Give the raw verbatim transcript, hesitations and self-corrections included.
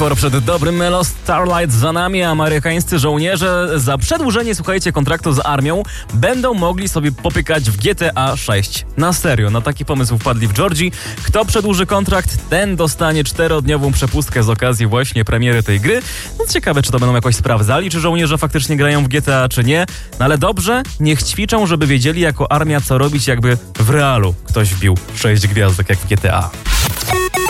Sporo przed dobrym Melo, Starlight za nami, a amerykańscy żołnierze za przedłużenie, słuchajcie, kontraktu z armią będą mogli sobie popykać w G T A sześć. Na serio, na taki pomysł wpadli w Georgii. Kto przedłuży kontrakt, ten dostanie czterodniową przepustkę z okazji właśnie premiery tej gry. No ciekawe, czy to będą jakoś sprawdzali, czy żołnierze faktycznie grają w G T A, czy nie. No ale dobrze, niech ćwiczą, żeby wiedzieli jako armia, co robić, jakby w realu ktoś wbił sześć gwiazdek jak w G T A.